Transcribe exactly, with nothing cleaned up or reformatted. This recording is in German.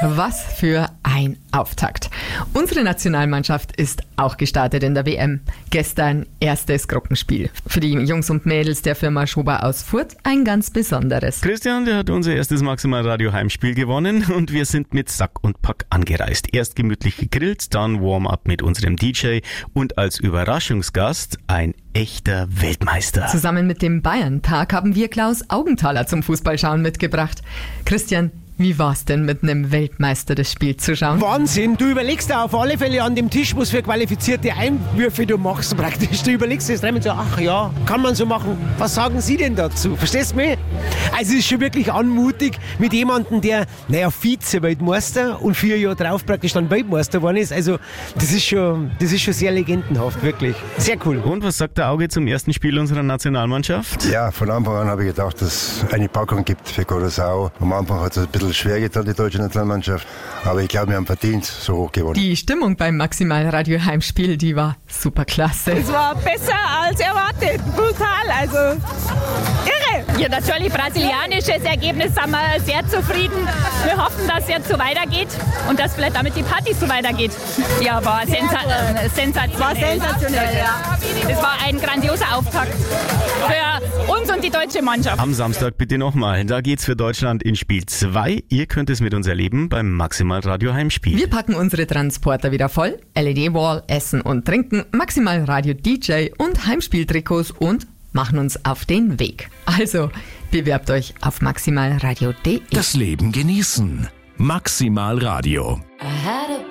Was für ein Auftakt. Unsere Nationalmannschaft ist auch gestartet in der W M. Gestern erstes Gruppenspiel. Für die Jungs und Mädels der Firma Schober aus Furth ein ganz besonderes. Christian, der hat unser erstes Maximal Radio Heimspiel gewonnen und wir sind mit Sack und Pack angereist. Erst gemütlich gegrillt, dann Warm-up mit unserem D J und als Überraschungsgast ein echter Weltmeister. Zusammen mit dem Bayern-Tag haben wir Klaus Augenthaler zum Fußballschauen mitgebracht. Christian, wie war's denn mit einem Weltmeister das Spiel zu schauen? Wahnsinn, du überlegst da auf alle Fälle an dem Tisch, was für qualifizierte Einwürfe du machst praktisch. Du überlegst jetzt dreimal so, ach ja, kann man so machen. Was sagen Sie denn dazu? Verstehst du mich? Also es ist schon wirklich anmutig mit jemandem, der, naja, Vize-Weltmeister und vier Jahre drauf praktisch dann Weltmeister geworden ist. Also das ist schon, das ist schon sehr legendenhaft, wirklich. Sehr cool. Und was sagt der Auge zum ersten Spiel unserer Nationalmannschaft? Ja, von Anfang an habe ich gedacht, dass es eine Packung gibt für Curaçao. Am Anfang hat es ein bisschen schwer getan, die deutsche Nationalmannschaft. Aber ich glaube, wir haben verdient so hoch gewonnen. Die Stimmung beim Maximal Radio Heimspiel, die war super klasse. Es war besser als erwartet. Brutal, also irre. Ja, natürlich brasilianisches Ergebnis, sind wir sehr zufrieden. Wir hoffen, dass es jetzt so weitergeht und dass vielleicht damit die Party so weitergeht. Ja, war sensa- äh, sensationell. War sensationell, ja. Es war ein grandioser Auftakt für uns und die deutsche Mannschaft. Am Samstag bitte nochmal. Da geht's für Deutschland in Spiel zwei. Ihr könnt es mit uns erleben beim Maximal Radio Heimspiel. Wir packen unsere Transporter wieder voll. L E D-Wall, Essen und Trinken, Maximal Radio D J und Heimspieltrikots und machen uns auf den Weg. Also, bewerbt euch auf maximalradio punkt de. Das Leben genießen. Maximal Radio. I had a